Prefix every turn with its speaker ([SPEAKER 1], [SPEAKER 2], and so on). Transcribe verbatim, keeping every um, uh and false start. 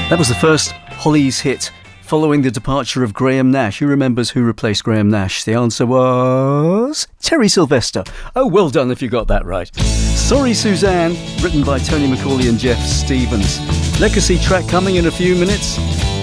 [SPEAKER 1] That was the first Hollies hit following the departure of Graham Nash. Who remembers who replaced Graham Nash? The answer was Terry Sylvester. Oh, well done if you got that right. Sorry Suzanne, written by Tony McCauley and Jeff Stevens. Legacy track coming in a few minutes.